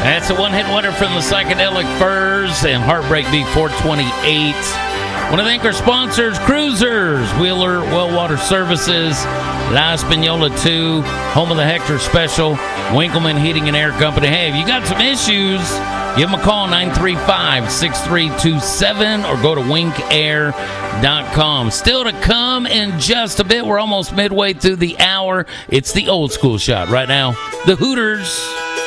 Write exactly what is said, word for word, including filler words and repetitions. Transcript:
That's a one-hit wonder from the Psychedelic Furs and Heartbreak Beat four twenty-eight. Want to thank our sponsors, Cruisers, Wheeler Wellwater Services, La Espanola two, home of the Hector Special, Winkleman Heating and Air Company. Hey, if you got some issues, give them a call, nine three five, six three two seven, or go to wink air dot com. Still to come in just a bit. We're almost midway through the hour. It's the old school shot right now. The Hooters.